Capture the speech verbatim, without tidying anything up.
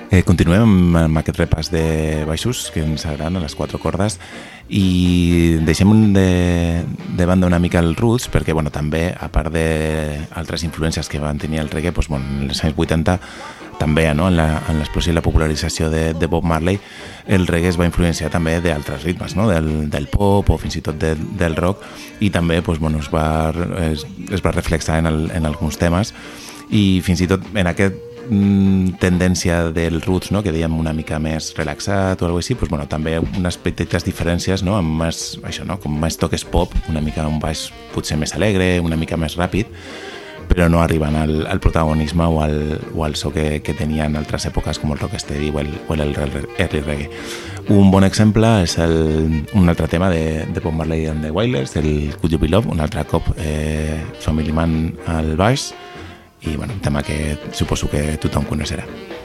Eh, continuem amb, amb aquest repàs de baixos que ens agraden a les quatre cordes i deixem de, de banda una mica el roots perquè bueno, també, a part d'altres influències que van tenir el reggae, doncs, bueno, en els anys vuitanta també, no? en l'explosió i la popularització de, de Bob Marley, el reggae es va influenciar també d'altres ritmes, no? del, del pop o fins i tot de, del rock, i també doncs, bueno, es, va, es, es va reflexar en, el, en alguns temes, i fins i tot en aquest tendència del roots, no? que dèiem una mica més relaxat o alguna cosa així, pues, bueno, també unes petites diferències, no? amb més, això, no? com més toques pop, una mica un baix potser més alegre, una mica més ràpid, però no arriben al, al protagonisme o al, o al so que, que tenien altres èpoques com el rocksteady o el, o el early reggae. Un bon exemple és el, un altre tema de, de Bob Marley and the Wailers, el Could You Be Love, un altre cop eh, Family Man al baix, i bueno, un tema que suposo que tothom coneixerà.